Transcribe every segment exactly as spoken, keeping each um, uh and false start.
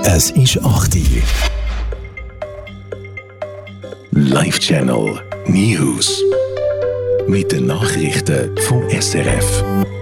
Es ist acht Uhr. Live-Channel News. Mit den Nachrichten vom S R F.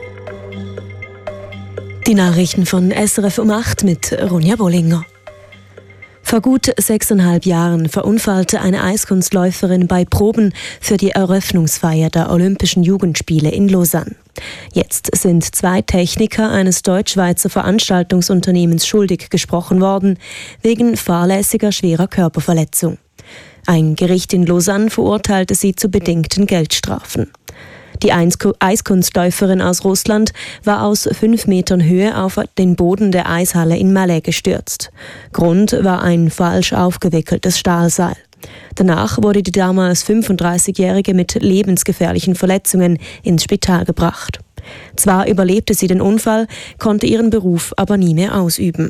Die Nachrichten von S R F um acht mit Ronja Bollinger. Vor gut sechseinhalb Jahren verunfallte eine Eiskunstläuferin bei Proben für die Eröffnungsfeier der Olympischen Jugendspiele in Lausanne. Jetzt sind zwei Techniker eines deutsch-schweizer Veranstaltungsunternehmens schuldig gesprochen worden, wegen fahrlässiger schwerer Körperverletzung. Ein Gericht in Lausanne verurteilte sie zu bedingten Geldstrafen. Die Eiskunstläuferin aus Russland war aus fünf Metern Höhe auf den Boden der Eishalle in Malé gestürzt. Grund war ein falsch aufgewickeltes Stahlseil. Danach wurde die damals fünfunddreißigjährige mit lebensgefährlichen Verletzungen ins Spital gebracht. Zwar überlebte sie den Unfall, konnte ihren Beruf aber nie mehr ausüben.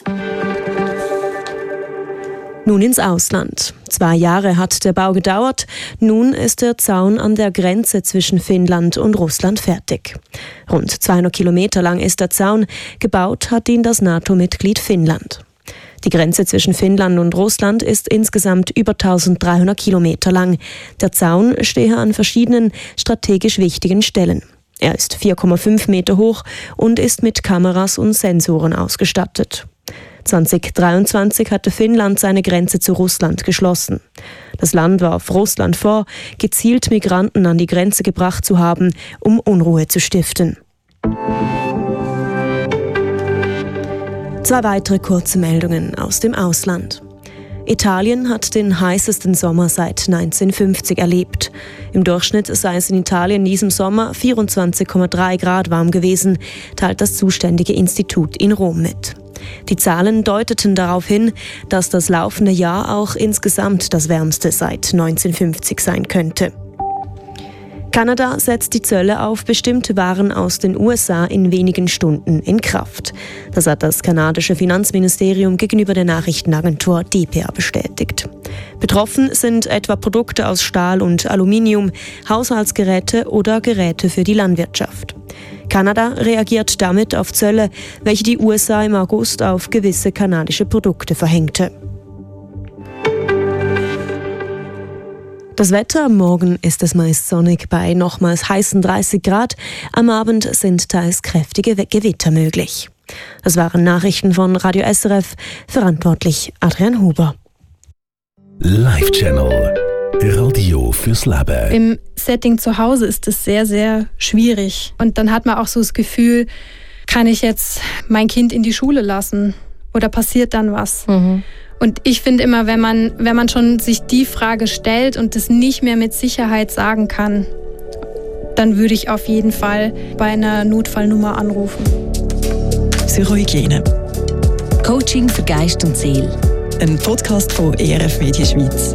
Nun ins Ausland. Zwei Jahre hat der Bau gedauert. Nun ist der Zaun an der Grenze zwischen Finnland und Russland fertig. Rund zweihundert Kilometer lang ist der Zaun. Gebaut hat ihn das NATO-Mitglied Finnland. Die Grenze zwischen Finnland und Russland ist insgesamt über eintausenddreihundert Kilometer lang. Der Zaun stehe an verschiedenen strategisch wichtigen Stellen. Er ist vier Komma fünf Meter hoch und ist mit Kameras und Sensoren ausgestattet. zwanzig dreiundzwanzig hatte Finnland seine Grenze zu Russland geschlossen. Das Land warf Russland vor, gezielt Migranten an die Grenze gebracht zu haben, um Unruhe zu stiften. Zwei weitere kurze Meldungen aus dem Ausland. Italien hat den heißesten Sommer seit neunzehnhundertfünfzig erlebt. Im Durchschnitt sei es in Italien in diesem Sommer vierundzwanzig Komma drei Grad warm gewesen, teilt das zuständige Institut in Rom mit. Die Zahlen deuteten darauf hin, dass das laufende Jahr auch insgesamt das wärmste seit neunzehnhundertfünfzig sein könnte. Kanada setzt die Zölle auf bestimmte Waren aus den U S A in wenigen Stunden in Kraft. Das hat das kanadische Finanzministerium gegenüber der Nachrichtenagentur D P A bestätigt. Betroffen sind etwa Produkte aus Stahl und Aluminium, Haushaltsgeräte oder Geräte für die Landwirtschaft. Kanada reagiert damit auf Zölle, welche die U S A im August auf gewisse kanadische Produkte verhängte. Das Wetter: Morgen ist es meist sonnig bei nochmals heißen dreißig Grad. Am Abend sind teils kräftige Gewitter möglich. Das waren Nachrichten von Radio S R F, verantwortlich Adrian Huber. Live-Channel. Radio fürs Leben. Im Setting zu Hause ist es sehr, sehr schwierig. Und dann hat man auch so das Gefühl, kann ich jetzt mein Kind in die Schule lassen? Oder passiert dann was? Mhm. Und ich finde immer, wenn man, wenn man schon sich die Frage stellt und das nicht mehr mit Sicherheit sagen kann, dann würde ich auf jeden Fall bei einer Notfallnummer anrufen. Psychohygiene. Coaching für Geist und Seele. Ein Podcast von E R F Media Schweiz.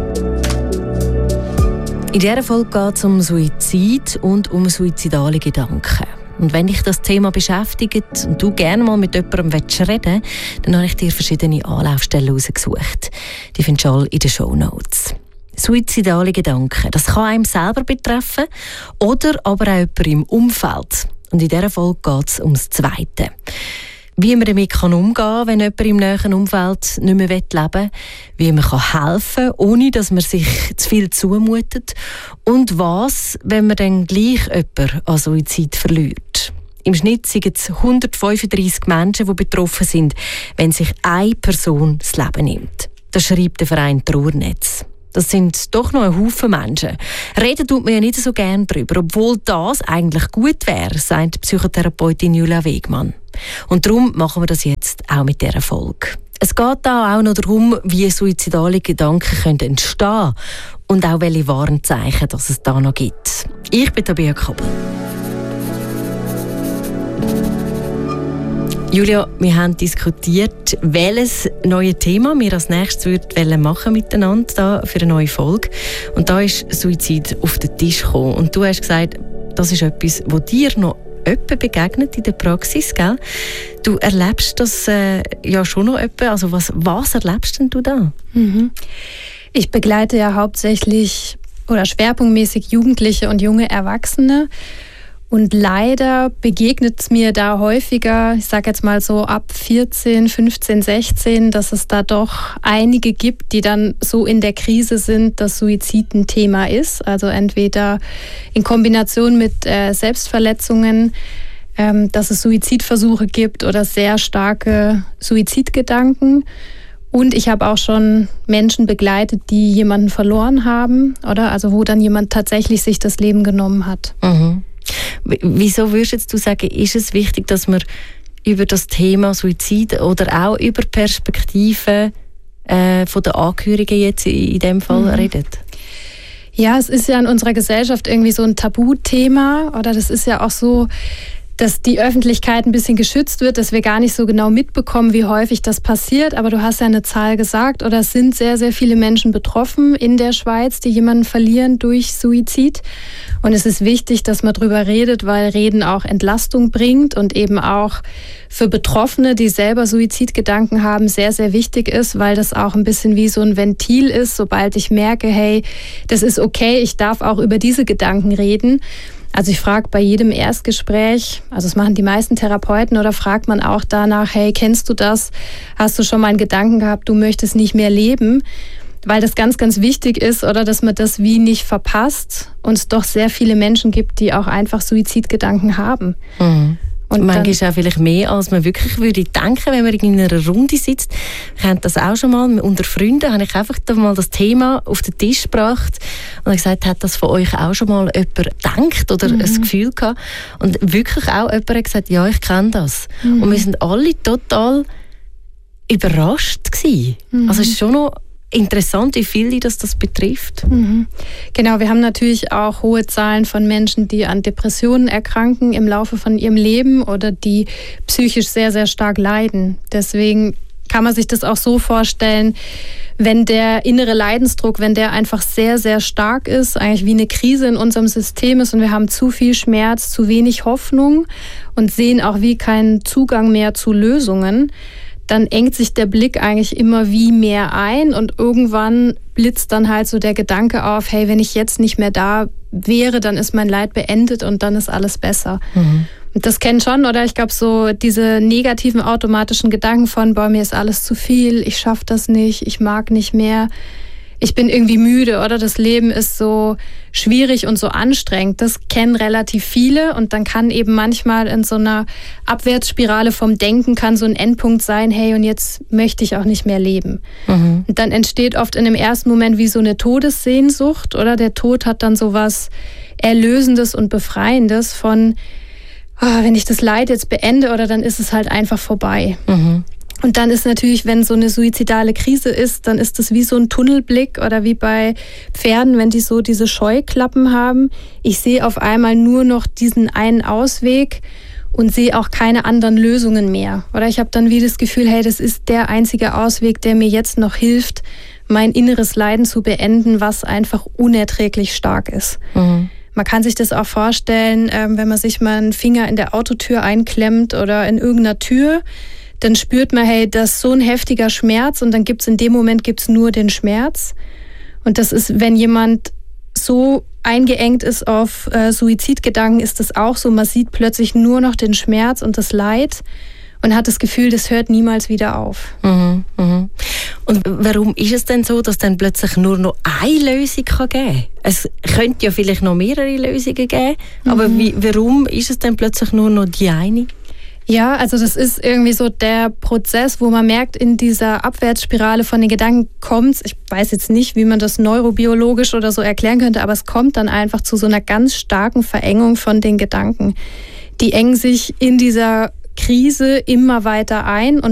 In dieser Folge geht es um Suizid und um suizidale Gedanken. Und wenn dich das Thema beschäftigt und du gerne mal mit jemandem reden willst, dann habe ich dir verschiedene Anlaufstellen herausgesucht. Die findest du alle in den Shownotes. Suizidale Gedanken, das kann einem selber betreffen oder aber auch jemanden im Umfeld. Und in dieser Folge geht es um das Zweite. Wie man damit umgehen kann, wenn jemand im näheren Umfeld nicht mehr leben will. Wie man helfen kann, ohne dass man sich zu viel zumutet. Und was, wenn man dann gleich jemanden an Suizid verliert. Im Schnitt sind es hundertfünfunddreissig Menschen, die betroffen sind, wenn sich eine Person das Leben nimmt. Das schreibt der Verein Trauernetz. Das sind doch noch ein Haufen Menschen. Reden tut man ja nicht so gerne darüber, obwohl das eigentlich gut wäre, sagt die Psychotherapeutin Julia Wegmann. Und darum machen wir das jetzt auch mit dieser Folge. Es geht da auch noch darum, wie suizidale Gedanken können entstehen können und auch welche Warnzeichen dass es da noch gibt. Ich bin Tabea Kabel. Julia, wir haben diskutiert, welches neue Thema wir als nächstes würden machen miteinander da für eine neue Folge. Und da ist Suizid auf den Tisch gekommen. Und du hast gesagt, das ist etwas, was dir noch jemand begegnet in der Praxis, gell? Du erlebst das äh, ja schon noch jemand. Also was, was erlebst denn du da? Mhm. Ich begleite ja hauptsächlich oder schwerpunktmäßig Jugendliche und junge Erwachsene. Und leider begegnet es mir da häufiger, ich sage jetzt mal so ab vierzehn, fünfzehn, sechzehn, dass es da doch einige gibt, die dann so in der Krise sind, dass Suizid ein Thema ist. Also entweder in Kombination mit äh, Selbstverletzungen, ähm, dass es Suizidversuche gibt oder sehr starke Suizidgedanken. Und ich habe auch schon Menschen begleitet, die jemanden verloren haben, oder? Also wo dann jemand tatsächlich sich das Leben genommen hat. Mhm. Wieso würdest du sagen, ist es wichtig, dass man über das Thema Suizid oder auch über Perspektiven äh, von der Angehörigen jetzt in dem Fall mhm. redet? Ja, es ist ja in unserer Gesellschaft irgendwie so ein Tabuthema, oder das ist ja auch so, dass die Öffentlichkeit ein bisschen geschützt wird, dass wir gar nicht so genau mitbekommen, wie häufig das passiert. Aber du hast ja eine Zahl gesagt, oder es sind sehr, sehr viele Menschen betroffen in der Schweiz, die jemanden verlieren durch Suizid. Und es ist wichtig, dass man drüber redet, weil Reden auch Entlastung bringt und eben auch für Betroffene, die selber Suizidgedanken haben, sehr, sehr wichtig ist, weil das auch ein bisschen wie so ein Ventil ist, sobald ich merke, hey, das ist okay, ich darf auch über diese Gedanken reden. Also ich frage bei jedem Erstgespräch, also das machen die meisten Therapeuten, oder fragt man auch danach, hey, kennst du das? Hast du schon mal einen Gedanken gehabt, du möchtest nicht mehr leben? Weil das ganz, ganz wichtig ist, oder dass man das wie nicht verpasst und es doch sehr viele Menschen gibt, die auch einfach Suizidgedanken haben. Mhm. Und manchmal ist auch vielleicht mehr, als man wirklich würde denken, wenn man in einer Runde sitzt. Ich habe das auch schon mal unter Freunden, habe ich einfach mal das Thema auf den Tisch gebracht und gesagt, hat das von euch auch schon mal jemand gedacht oder mhm. ein Gefühl gehabt? Und wirklich auch jemand hat gesagt, ja, ich kenne das. Mhm. Und wir sind alle total überrascht gewesen. Mhm. Also es ist schon noch interessant, wie viele das, das betrifft. Mhm. Genau, wir haben natürlich auch hohe Zahlen von Menschen, die an Depressionen erkranken im Laufe von ihrem Leben oder die psychisch sehr, sehr stark leiden. Deswegen kann man sich das auch so vorstellen, wenn der innere Leidensdruck, wenn der einfach sehr, sehr stark ist, eigentlich wie eine Krise in unserem System ist und wir haben zu viel Schmerz, zu wenig Hoffnung und sehen auch wie keinen Zugang mehr zu Lösungen, dann engt sich der Blick eigentlich immer wie mehr ein und irgendwann blitzt dann halt so der Gedanke auf, hey, wenn ich jetzt nicht mehr da wäre, dann ist mein Leid beendet und dann ist alles besser. Mhm. Und das kennt schon, oder? Ich glaube, so diese negativen automatischen Gedanken von, boah, mir ist alles zu viel, ich schaffe das nicht, ich mag nicht mehr, ich bin irgendwie müde, oder? Das Leben ist so schwierig und so anstrengend. Das kennen relativ viele und dann kann eben manchmal in so einer Abwärtsspirale vom Denken kann so ein Endpunkt sein, hey, und jetzt möchte ich auch nicht mehr leben. Mhm. Und dann entsteht oft in dem ersten Moment wie so eine Todessehnsucht, oder? Der Tod hat dann so was Erlösendes und Befreiendes von, oh, wenn ich das Leid jetzt beende, oder dann ist es halt einfach vorbei. Mhm. Und dann ist natürlich, wenn so eine suizidale Krise ist, dann ist das wie so ein Tunnelblick oder wie bei Pferden, wenn die so diese Scheuklappen haben. Ich sehe auf einmal nur noch diesen einen Ausweg und sehe auch keine anderen Lösungen mehr. Oder ich habe dann wie das Gefühl, hey, das ist der einzige Ausweg, der mir jetzt noch hilft, mein inneres Leiden zu beenden, was einfach unerträglich stark ist. Mhm. Man kann sich das auch vorstellen, wenn man sich mal einen Finger in der Autotür einklemmt oder in irgendeiner Tür, dann spürt man, hey, das ist so ein heftiger Schmerz und dann gibt es in dem Moment gibt's nur den Schmerz. Und das ist, wenn jemand so eingeengt ist auf äh, Suizidgedanken, ist das auch so. Man sieht plötzlich nur noch den Schmerz und das Leid und hat das Gefühl, das hört niemals wieder auf. Mhm, mhm. Und warum ist es denn so, dass dann plötzlich nur noch eine Lösung kann geben kann? Es könnte ja vielleicht noch mehrere Lösungen geben, mhm. aber wie, warum ist es dann plötzlich nur noch die eine? Ja, also das ist irgendwie so der Prozess, wo man merkt, in dieser Abwärtsspirale von den Gedanken kommt's. Ich weiß jetzt nicht, wie man das neurobiologisch oder so erklären könnte, aber es kommt dann einfach zu so einer ganz starken Verengung von den Gedanken. Die engen sich in dieser Krise immer weiter ein und